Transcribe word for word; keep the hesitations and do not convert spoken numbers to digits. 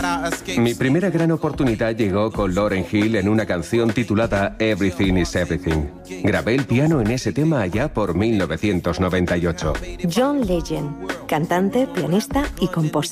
Mi primera gran oportunidad llegó con Lauryn Hill en una canción titulada Everything is Everything. Grabé el piano en ese tema allá por mil novecientos noventa y ocho. John Legend, cantante, pianista y compositor.